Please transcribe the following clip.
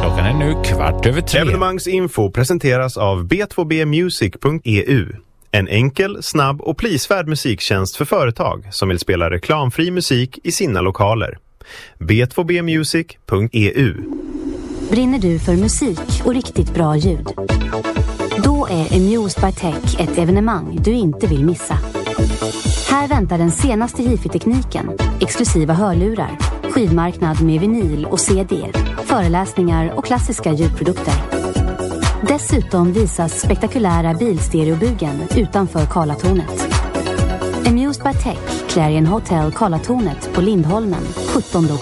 Klockan är nu 2:15. Evenemangsinfo presenteras av b2bmusic.eu. En enkel, snabb och prisvärd musiktjänst för företag som vill spela reklamfri musik i sina lokaler. b2bmusic.eu. Brinner du för musik och riktigt bra ljud? Då är Amused by Tech ett evenemang du inte vill missa. Här väntar den senaste hifi-tekniken, exklusiva hörlurar, skivmarknad med vinyl och CD, föreläsningar och klassiska ljudprodukter. Dessutom visas spektakulära bilstereobugen utanför Karlatornet. Amused by Tech, Clarion Hotel Karlatornet på Lindholmen, 17 oktober.